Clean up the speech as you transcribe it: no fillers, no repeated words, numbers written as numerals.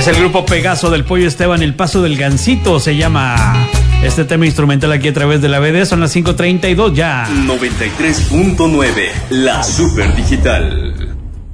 Es el grupo Pegaso del Pollo Esteban, El Paso del Gansito se llama este tema instrumental aquí a través de la BD. Son las 5:32 ya. 93.9, la Super Digital.